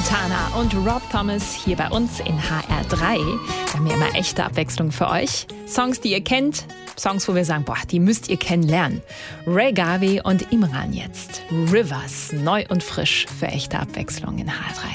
Montana und Rob Thomas hier bei uns in HR3. Wir haben ja immer echte Abwechslung für euch. Songs, die ihr kennt, Songs, wo wir sagen, boah, die müsst ihr kennenlernen. Ray Garvey und Imran jetzt. Rivers, neu und frisch für echte Abwechslung in HR3.